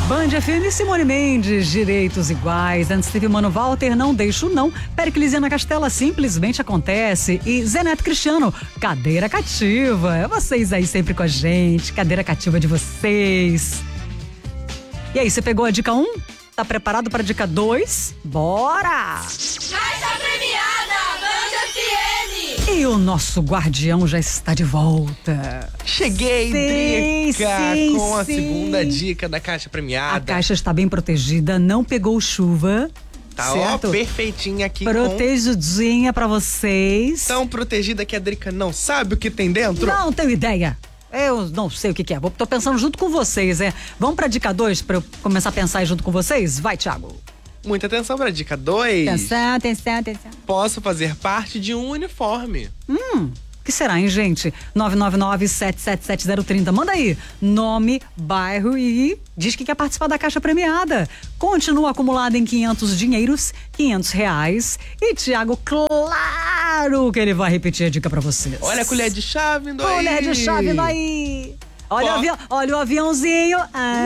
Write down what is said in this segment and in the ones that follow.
Band FM, Simone Mendes, Direitos Iguais. Antes teve Mano Walter, Não Deixo Não. Pericles e Ana Castela, Simplesmente Acontece. E Zé Neto Cristiano, Cadeira Cativa. Vocês aí sempre com a gente, cadeira cativa de vocês. E aí, você pegou a dica 1? Tá preparado pra dica 2? Bora! Caixa premiada, Band FM! E o nosso guardião já está de volta. Cheguei, Drica, com a segunda dica da caixa premiada. A caixa está bem protegida, não pegou chuva. Tá, certo? ó, perfeitinha aqui. Protegidinha pra vocês. Tão protegida que a Drica não sabe o que tem dentro. Não tenho ideia. Eu não sei o que é. Tô pensando junto com vocês, Vamos pra dica 2 pra eu começar a pensar aí junto com vocês? Vai, Thiago. Muita atenção pra dica 2. Atenção. Posso fazer parte de um uniforme. O que será, hein, gente? 999-777-030. Manda aí nome, bairro e diz que quer participar da caixa premiada. Continua acumulado em 500 dinheiros, R$500. E Thiago, claro que ele vai repetir a dica pra vocês. Olha a colher de chá vindo aí. Colher de chá vindo aí. Olha o aviãozinho.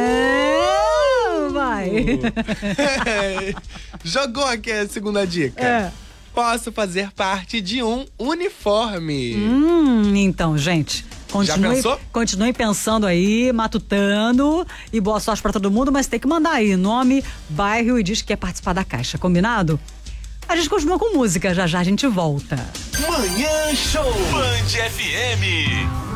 Vai. Jogou aqui a segunda dica. Posso fazer parte de um uniforme. Então, gente, Já pensou? Continue pensando aí, matutando, e boa sorte pra todo mundo, mas tem que mandar aí nome, bairro e diz que quer participar da caixa, combinado? A gente continua com música, já a gente volta. Manhã Show Band FM.